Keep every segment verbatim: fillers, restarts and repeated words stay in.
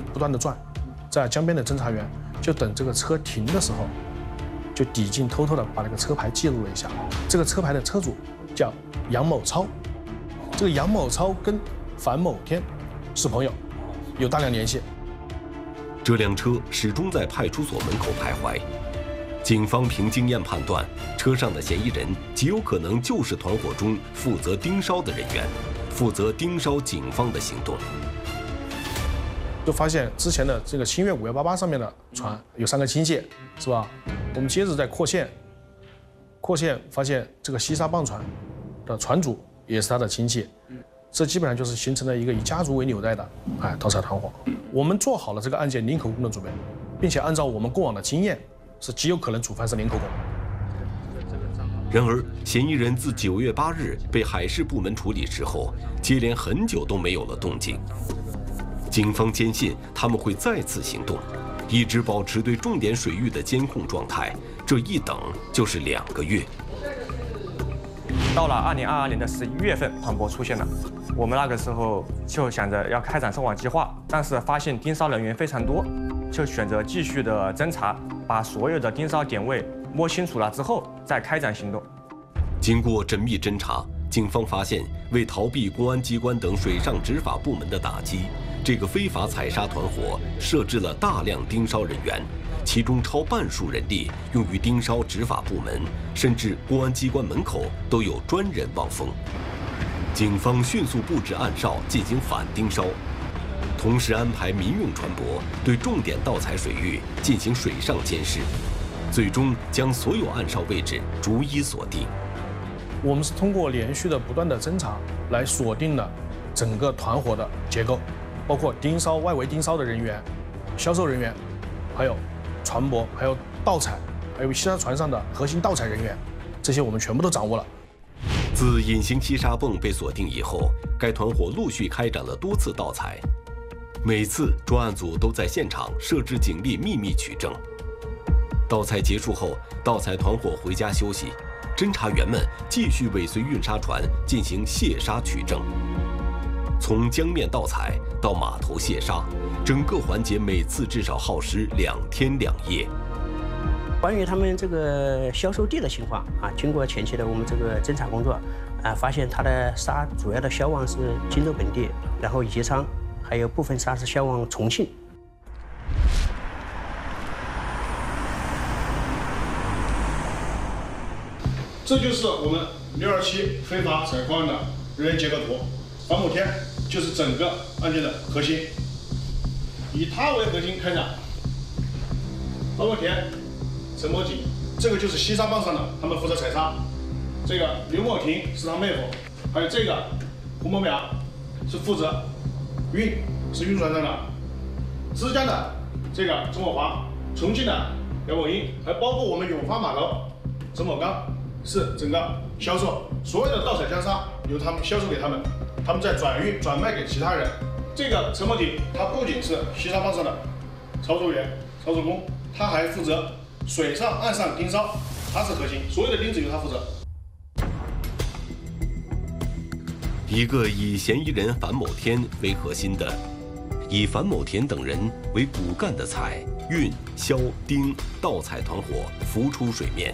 不断的转，在江边的侦查员就等这个车停的时候，就抵近偷偷的把那个车牌记录了一下。这个车牌的车主叫杨某超，这个杨某超跟樊某天是朋友，有大量联系。 这辆车始终在派出所门口徘徊，警方凭经验判断，车上的嫌疑人极有可能就是团伙中负责盯梢的人员，负责盯梢警方的行动。 就发现之前的这个新月五幺八八上面的船有三个倾卸，是吧？我们接着再扩线，扩线发现这个西沙棒船的船主也是他的亲戚，这基本上就是形成了一个以家族为纽带的哎盗采团伙。我们做好了这个案件零口供的准备，并且按照我们过往的经验，是极有可能主犯是零口供。 然而，嫌疑人自九月八日被海事部门处理之后，接连很久都没有了动静。警方坚信他们会再次行动，一直保持对重点水域的监控状态，这一等就是两个月。 到了二零二二年的十一月份，团伙出现了。我们那个时候就想着要开展收网计划，但是发现盯梢人员非常多，就选择继续的侦查，把所有的盯梢点位摸清楚了之后再开展行动。 经过缜密侦查，警方发现，为逃避公安机关等水上执法部门的打击，这个非法采砂团伙设置了大量盯梢人员，其中超半数人力用于盯梢执法部门，甚至公安机关门口都有专人望风。警方迅速布置暗哨进行反盯梢，同时安排民用船舶对重点盗采水域进行水上监视，最终将所有暗哨位置逐一锁定。 我们是通过连续的不断的侦查来锁定了整个团伙的结构，包括盯梢、外围盯梢的人员、销售人员，还有船舶，还有盗采，还有西沙船上的核心盗采人员，这些我们全部都掌握了。 自隐形西沙泵被锁定以后，该团伙陆续开展了多次盗采，每次专案组都在现场设置警力秘密取证。盗采结束后，盗采团伙回家休息，侦查员们继续尾随运沙船进行卸沙取证。从江面盗采到码头卸沙，整个环节每次至少耗时两天两夜。 关于他们这个销售地的情况啊，经过前期的我们这个侦查工作，啊，发现它的沙主要的销往是荆州本地，然后宜昌，还有部分沙是销往重庆。 这就是我们六二七非法采矿案的人员结构图，樊某天就是整个案件的核心，以他为核心开展。樊某田、陈某锦，这个就是西沙棒上的，他们负责采砂。这个刘某婷是他妹夫，还有这个胡某淼是负责运，是运船上的。枝江的这个周某华，重庆的姚某英，还包括我们永发码头陈某刚。是整个销售，所有的盗采江沙由他们销售给他们，他们再转运转卖给其他人。这个陈某婷，他不仅是西沙棒上的操作员、操作工，他还负责水上、岸上盯梢，他是核心，所有的盯子由他负责。 一个以嫌疑人樊某天为核心的，以樊某田等人为骨干的采、运、销、盯、盗采团伙浮出水面。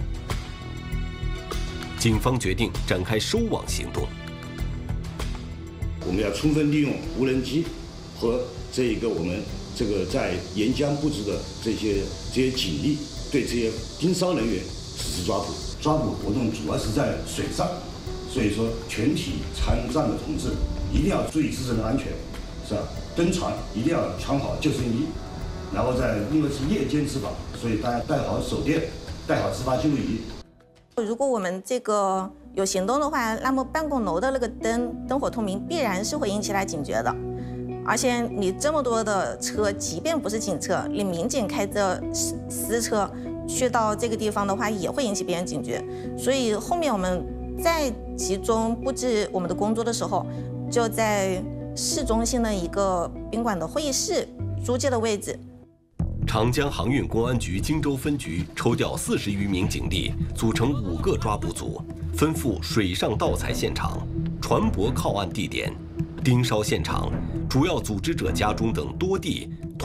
警方决定展开收网行动。 我们要充分利用无人机和这一个我们这个在沿江布置的这些这些警力，对这些盯梢人员实施抓捕。抓捕活动主要是在水上，所以说全体参战的同志一定要注意自身的安全，是吧？登船一定要穿好救生衣，然后在因为是夜间执法，所以大家带好手电，带好执法记录仪。 如果我们这个有行动的话，那么办公楼的那个灯灯火通明必然是会引起他警觉的。而且你这么多的车，即便不是警车，你民警开着私私车去到这个地方的话，也会引起别人警觉。所以后面我们再集中布置我们的工作的时候，就在市中心的一个宾馆的会议室租借的位置。 长江航运公安局荆州分局抽调四十余名警力，组成五个抓捕组，分赴水上盗采现场、船舶靠岸地点、盯梢现场、主要组织者家中等多地